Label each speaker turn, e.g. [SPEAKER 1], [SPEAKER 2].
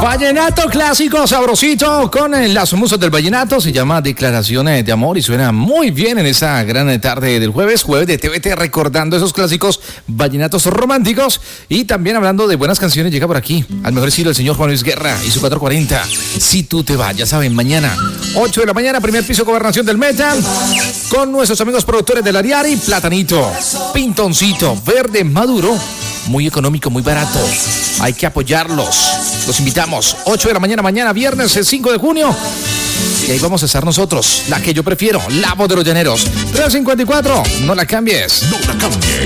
[SPEAKER 1] Vallenato clásico, sabrosito, con las musas del vallenato. Se llama Declaraciones de Amor y suena muy bien en esa gran tarde del jueves de TVT, recordando esos clásicos vallenatos románticos. Y también hablando de buenas canciones, llega por aquí, al mejor estilo, el señor Juan Luis Guerra y su 440. Si tú te vas, ya saben, mañana, 8 de la mañana, primer piso, Gobernación del Metal, con nuestros amigos productores del Ariari, Platanito, Pintoncito, Verde Maduro. Muy económico, muy barato. Hay que apoyarlos. Los invitamos. 8 de la mañana, viernes, el 5 de junio. Y ahí vamos a estar nosotros. La que yo prefiero, la voz de los llaneros. 354. No la cambies.
[SPEAKER 2] No la cambies.